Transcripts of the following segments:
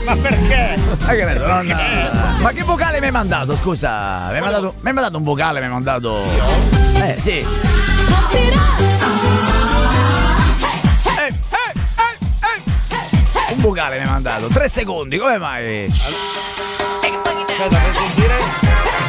Ma perché? Ma che vocale mi hai mandato? Scusa, mi hai mandato un vocale, mi hai mandato. Sì. Un vocale mi hai mandato. 3 secondi, come mai? Aspetta, per sentire.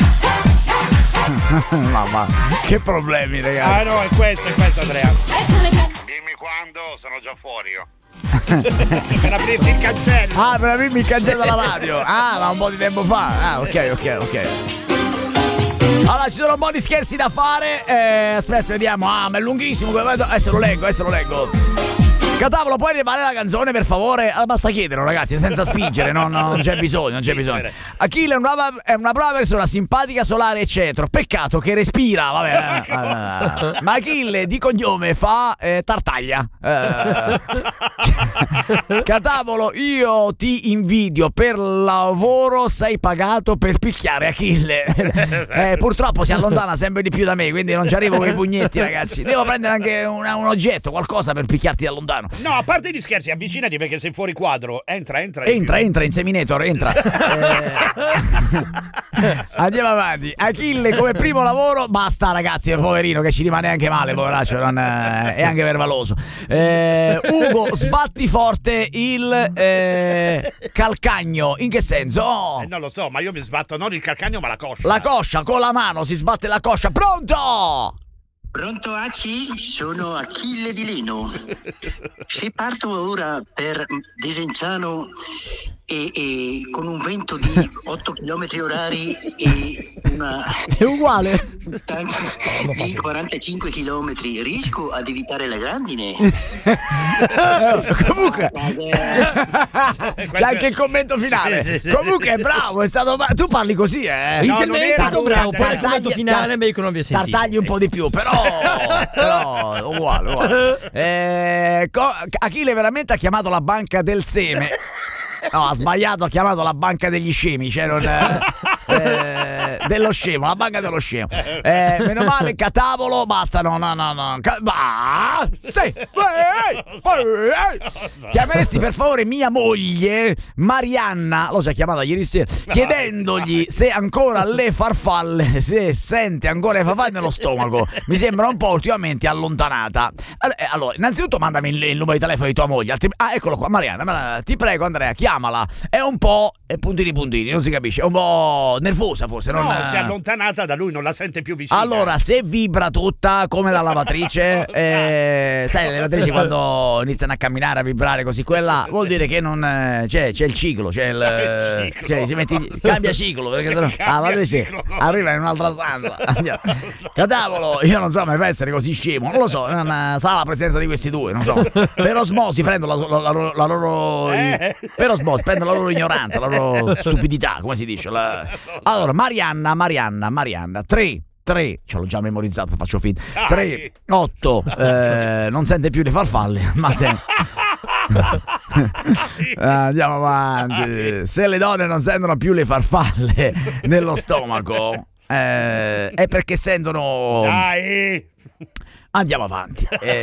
Mamma, che problemi, ragazzi. No, è questo, Andrea. Dimmi quando, sono già fuori io. Per aprirti il cancello. Per aprirmi il cancello della radio. Ma un po' di tempo fa. Ok. Allora, ci sono un po' di scherzi da fare. Aspetta, vediamo. Ma è lunghissimo. Adesso lo leggo. Catavolo, puoi riparare la canzone per favore? Basta chiederlo, ragazzi, senza spingere, non c'è bisogno, Achille è una brava persona, simpatica, solare, eccetera. Peccato che respira, vabbè. Ma Achille di cognome fa tartaglia. Catavolo, io ti invidio, per lavoro sei pagato per picchiare Achille. Purtroppo si allontana sempre di più da me, quindi non ci arrivo con i pugnetti, ragazzi. Devo prendere anche un oggetto, qualcosa per picchiarti da lontano. No, a parte gli scherzi, avvicinati perché sei fuori quadro. Entra, Inseminator, entra. Andiamo avanti. Achille come primo lavoro, basta ragazzi, poverino che ci rimane anche male, poveraccio, è anche vervaloso. Ugo, sbatti forte il calcagno. In che senso? Non lo so, ma io mi sbatto non il calcagno ma la coscia. La coscia, con la mano si sbatte la coscia. Pronto? Pronto Aci? Sono Achille di Lino. Se parto ora per Desenzano e con un vento di 8 km orari e una è uguale di 45 km, riesco ad evitare la grandine? Comunque c'è anche il commento finale. Sì. Comunque bravo, è stato tu parli così, Inizialmente bravo, poi il commento finale meglio che non abbia sentito. Tartagli un po' di più, però uguale. Achille veramente ha chiamato la banca del seme. No, ha sbagliato, ha chiamato la banca degli scemi, cioè dello scemo, la banca dello scemo. Meno male, Catavolo, basta, no. Chiameresti per favore mia moglie Marianna, l'ho già chiamata ieri sera, chiedendogli se ancora le farfalle, se sente ancora le farfalle nello stomaco. Mi sembra un po' ultimamente allontanata. Allora, innanzitutto mandami il numero di telefono di tua moglie. Eccolo qua, Marianna, ti prego Andrea, chiamala. È un po' puntini, non si capisce, è un po' nervosa forse. No, si è allontanata da lui, non la sente più vicina. Allora, se vibra tutta come la lavatrice, sai, le lavatrici quando iniziano a camminare, a vibrare così, quella vuol dire che non c'è il ciclo, c'è il ciclo. Cioè, cambia ciclo, perché sennò la lavatrice arriva in un'altra stanza. Catavolo, io non so, ma può essere così scemo, non lo so, sarà la presenza di questi due, non so. Per osmosi prendo la loro per osmosi prendo la loro ignoranza, la loro stupidità, come si dice. Allora, Marianna 3, ce l'ho già memorizzato, faccio finta. 3, 8, non sente più le farfalle, ma sente. Andiamo avanti. Se le donne non sentono più le farfalle nello stomaco, è perché sentono. Dai! Andiamo avanti.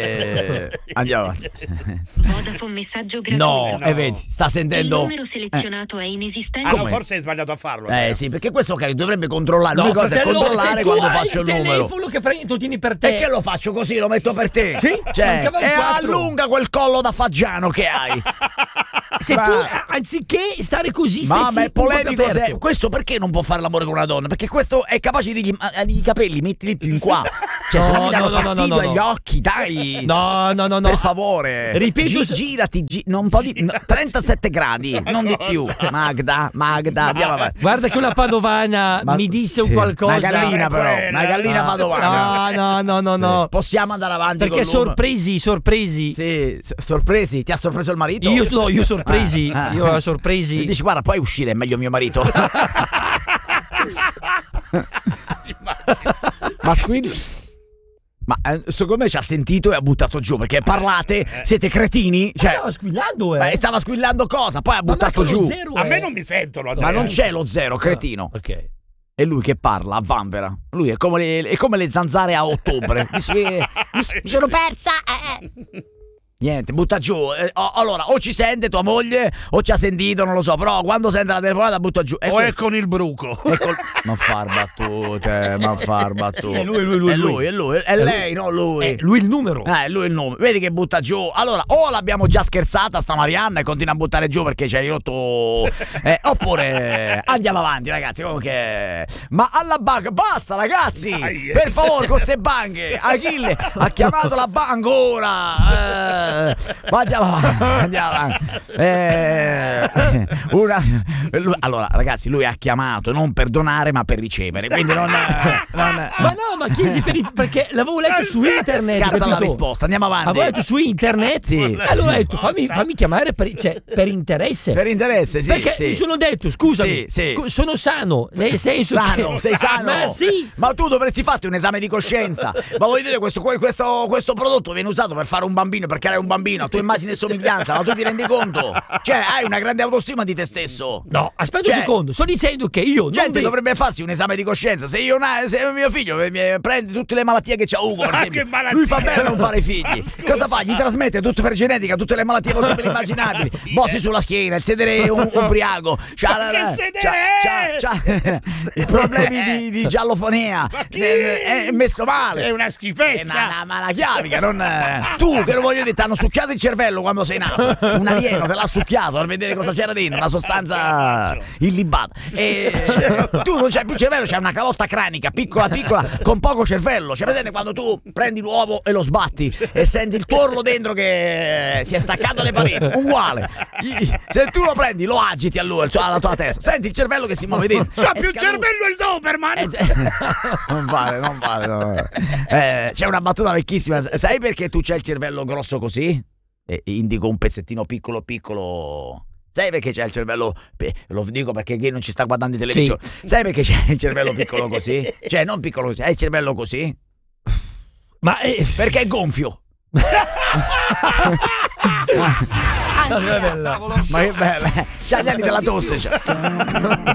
Vodafone messaggio gratuito. No, vedi, sta sentendo. Il numero selezionato è inesistente. No, forse hai sbagliato a farlo. Sì, perché questo dovrebbe controllare. L'unica cosa è controllare quando faccio il numero. Il telefono che prendi tu tieni per te. Perché lo faccio così, lo metto per te. Sì? Cioè, e allunga quel collo da fagiano che hai. Se tu anziché stare così ma è polemico. Questo perché non può fare l'amore con una donna? Perché questo è capace di dirgli i capelli, mettili più in qua. Cioè, se mi danno fastidio agli occhi, dai. No. Per favore. Ripeto, girati, non po' di 37 gradi, non di più. Magda, andiamo avanti. Guarda che una padovana mi disse un qualcosa. Una gallina però, una gallina padovana. No. Possiamo andare avanti perché sorpresi. Sì, sorpresi. Ti ha sorpreso il marito? Io sorpresi. Io sorpresi. Dici, guarda, puoi uscire, è meglio mio marito. Ma squilli. Ma secondo me ci ha sentito e ha buttato giù. Perché parlate, siete cretini. Cioè, stava squillando, Ma stava squillando cosa? Poi ha buttato giù. A me non mi sentono, Andrea. Ma non c'è lo zero, cretino. Ok. È lui che parla a vanvera. Lui è come le zanzare a ottobre. Mi sono persa. Niente, butta giù. Allora, o ci sente tua moglie, o ci ha sentito, non lo so. Però quando sente la telefonata, butta giù. O è con il bruco. Non far battute, non far battute. È lui. È lei, no lui. È lui il numero. Lui il nome. Vedi che butta giù. Allora, o l'abbiamo già scherzata sta Marianna e continua a buttare giù perché ci hai rotto. Oppure andiamo avanti, ragazzi. Comunque. Ma alla banca, basta, ragazzi. Per favore, con ste banche. Achille ha chiamato la banca ora. Ma andiamo avanti. Allora, ragazzi, lui ha chiamato non per donare, ma per ricevere. Quindi non. Ma no, ma chiesi perché l'avevo letto su internet. Scarta la risposta, andiamo avanti. Avevo letto su internet? Sì. Allora ho detto fammi chiamare per interesse. Per interesse, sì. Perché mi sono detto, scusami, Sì. sono sano, nel senso sei sano. Ma sì. Ma tu dovresti farti un esame di coscienza. Ma voglio dire, questo prodotto viene usato per fare un bambino, perché hai un bambino, a tua immagine e somiglianza, ma tu ti rendi conto? Cioè, hai una grande autostima di te stesso. No, aspetta un secondo, sto dicendo che io gente dovrebbe farsi un esame di coscienza. Se mio figlio prende tutte le malattie che c'ha Ugo, per esempio, lui fa bene a non fare figli. Cosa fa? Gli trasmette tutto per genetica, tutte le malattie possibili e immaginabili. Bossi sulla schiena, il sedere ubriaco, c'ha i problemi di giallofonea, è messo male. È una schifezza. È una chiavica, non tu che lo voglio dire, ti hanno succhiato il cervello quando sei nato. Un alieno te l'ha succhiato per vedere cosa c'era dentro, una sostanza illibata. E tu non c'hai più cervello, c'hai una calotta cranica piccola con poco cervello. Cioè, vedete quando tu prendi l'uovo e lo sbatti e senti il tuorlo dentro che si è staccato alle pareti, uguale. Se tu lo prendi, lo agiti alla tua testa, senti il cervello che si muove dentro. C'ha più cervello il Doberman. Non vale. No. C'è una battuta vecchissima. Sai perché tu c'hai il cervello grosso così? Indico un pezzettino piccolo. Sai perché c'è il cervello? Lo dico perché chi non ci sta guardando in televisione. Sì. Sai perché c'è il cervello piccolo così? Cioè, non piccolo così, è il cervello così? Ma perché è gonfio. Ma che bella. C'ha gli anni della tosse.